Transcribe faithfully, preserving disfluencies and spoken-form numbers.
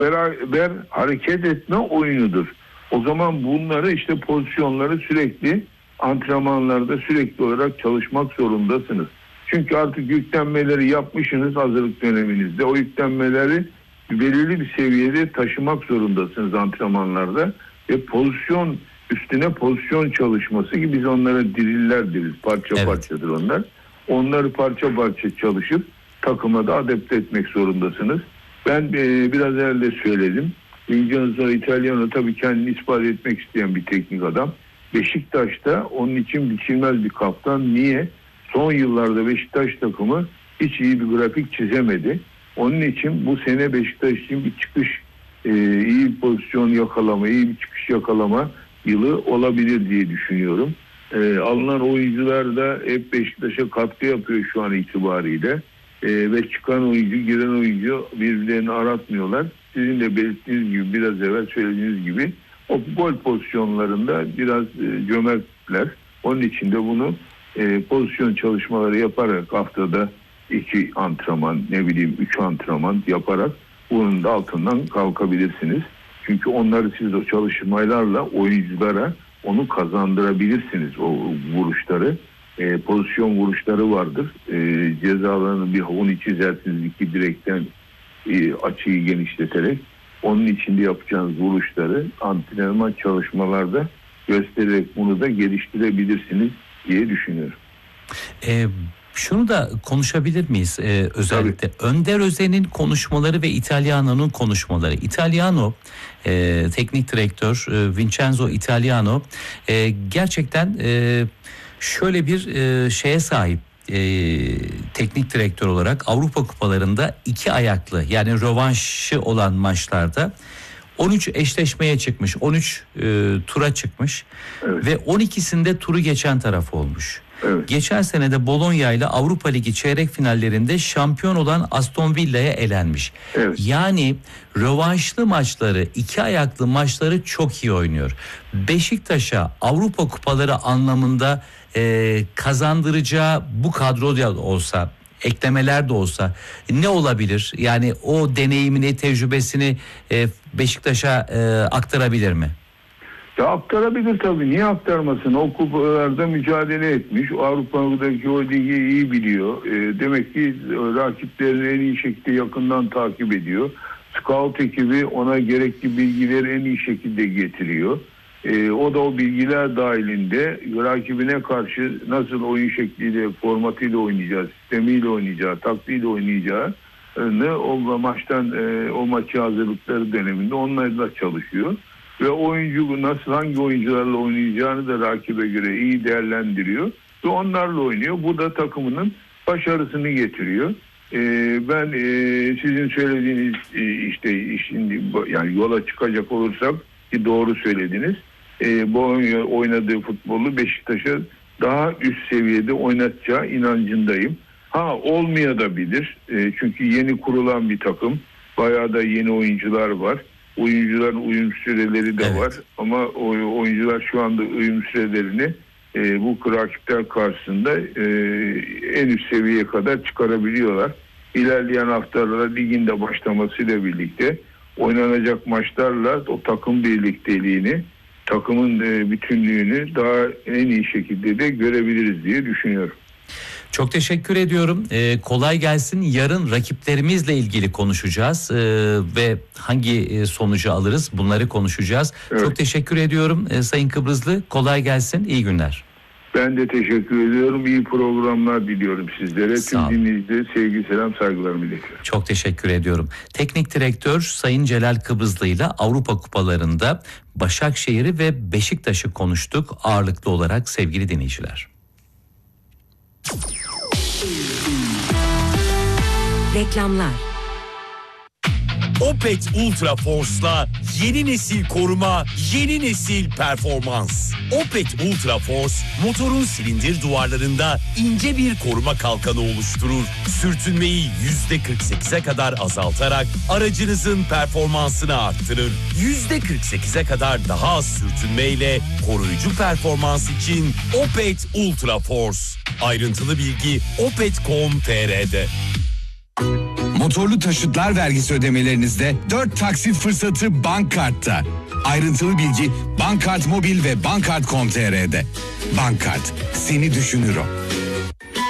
beraber hareket etme oyunudur. O zaman bunları işte pozisyonları sürekli antrenmanlarda sürekli olarak çalışmak zorundasınız. Çünkü artık yüklenmeleri yapmışsınız hazırlık döneminizde. O yüklenmeleri belirli bir seviyede taşımak zorundasınız antrenmanlarda. Ve pozisyon üstüne pozisyon çalışması ki biz onlara diriller deriz. Parça evet. parçadır onlar. Onları parça parça çalışıp takıma da adapte etmek zorundasınız. Ben e, biraz evvel de söyledim. Vincenzo Italiano tabii kendini ispat etmek isteyen bir teknik adam. Beşiktaş'ta onun için biçilmez bir kaptan. Niye? Son yıllarda Beşiktaş takımı hiç iyi bir grafik çizemedi. Onun için bu sene Beşiktaş için bir çıkış, e, iyi bir pozisyon yakalama, iyi bir çıkış yakalama yılı olabilir diye düşünüyorum. E, alınan oyuncular da hep Beşiktaş'a katkı yapıyor şu an itibariyle. E, ve çıkan oyuncu, giren oyuncu birbirlerini aratmıyorlar. Sizin de belirttiğiniz gibi, biraz evvel söylediğiniz gibi o gol pozisyonlarında biraz e, cömertler. Onun için de bunu e, pozisyon çalışmaları yaparak haftada iki antrenman, ne bileyim üç antrenman yaparak bunun da altından kalkabilirsiniz. Çünkü onları siz o çalışmalarla oyunculara onu kazandırabilirsiniz, o vuruşları. E, pozisyon vuruşları vardır. E, cezalarını bir havunu çizersiniz iki direkten e, açıyı genişleterek. Onun içinde yapacağınız vuruşları antrenman çalışmalarda göstererek bunu da geliştirebilirsiniz diye düşünüyorum. E, şunu da konuşabilir miyiz e, özellikle? Tabii. Önder Özen'in konuşmaları ve Italiano'nun konuşmaları. Italiano, e, teknik direktör e, Vincenzo Italiano e, gerçekten e, şöyle bir e, şeye sahip. E, teknik direktör olarak Avrupa kupalarında iki ayaklı, yani rövanşı olan maçlarda on üç eşleşmeye çıkmış, on üç e, tura çıkmış, evet. Ve on ikisinde turu geçen taraf olmuş. Evet. Geçen sene de Bologna ile Avrupa Ligi çeyrek finallerinde şampiyon olan Aston Villa'ya elenmiş. Evet. Yani rövanşlı maçları, iki ayaklı maçları çok iyi oynuyor. Beşiktaş'a Avrupa kupaları anlamında e, kazandıracağı bu kadro da olsa, eklemeler de olsa ne olabilir? Yani o deneyimini, tecrübesini e, Beşiktaş'a e, aktarabilir mi? Ya aktarabilir tabii. Niye aktarmasın? O kupalarda mücadele etmiş. Avrupa'daki o ligi iyi biliyor. E, demek ki rakiplerini en iyi şekilde yakından takip ediyor. Scout ekibi ona gerekli bilgileri en iyi şekilde getiriyor. E, o da o bilgiler dahilinde rakibine karşı nasıl oyun şekliyle, formatıyla oynayacağı, sistemiyle oynayacağı, taktiğiyle oynayacağı o maçtan e, o maçı hazırlıkları döneminde onlarla çalışıyor. Ve oyuncu nasıl, hangi oyuncularla oynayacağını da rakibe göre iyi değerlendiriyor. Ve onlarla oynuyor. Bu da takımının başarısını getiriyor. Ee, ben e, sizin söylediğiniz e, işte şimdi yani yola çıkacak olursak ki doğru söylediniz. E, bu oynadığı futbolu Beşiktaş'a daha üst seviyede oynatacağı inancındayım. Ha olmayabilir. E, çünkü yeni kurulan bir takım. Bayağı da yeni oyuncular var. Oyuncuların uyum süreleri de evet. var ama o oyuncular şu anda uyum sürelerini e, bu rakipler karşısında e, en üst seviyeye kadar çıkarabiliyorlar. İlerleyen haftalarda ligin de başlamasıyla birlikte oynanacak maçlarla o takım birlikteliğini, takımın e, bütünlüğünü daha en iyi şekilde de görebiliriz diye düşünüyorum. Çok teşekkür ediyorum. Ee, kolay gelsin. Yarın rakiplerimizle ilgili konuşacağız ee, ve hangi sonucu alırız bunları konuşacağız. Evet. Çok teşekkür ediyorum ee, Sayın Kıbrıslı. Kolay gelsin. İyi günler. Ben de teşekkür ediyorum. İyi programlar diliyorum sizlere. Tüm dinleyicilere sevgi, selam, saygılarımı iletiyorum. Çok teşekkür ediyorum. Teknik direktör Sayın Celal Kıbrıslı ile Avrupa Kupalarında Başakşehir'i ve Beşiktaş'ı konuştuk ağırlıklı olarak sevgili dinleyiciler. Reklamlar. Opet Ultra Force'la yeni nesil koruma, yeni nesil performans. Opet Ultra Force, motorun silindir duvarlarında ince bir koruma kalkanı oluşturur. Sürtünmeyi yüzde kırk sekize kadar azaltarak aracınızın performansını arttırır. yüzde kırk sekize kadar daha az sürtünmeyle koruyucu performans için Opet Ultra Force. Ayrıntılı bilgi opet nokta com nokta tr'de. Motorlu taşıtlar vergisi ödemelerinizde dört taksit fırsatı Bankkart'ta. Ayrıntılı bilgi Bankkart Mobil ve Bankkart nokta com nokta tr'de. Bankkart, seni düşünür o.